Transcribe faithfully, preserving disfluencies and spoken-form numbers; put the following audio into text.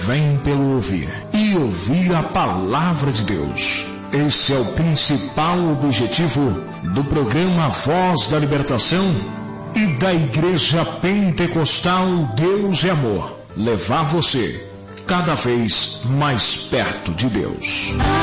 vem pelo ouvir, e ouvir a palavra de Deus. Esse é o principal objetivo do programa Voz da Libertação e da Igreja Pentecostal Deus é Amor. Levar você cada vez mais perto de Deus.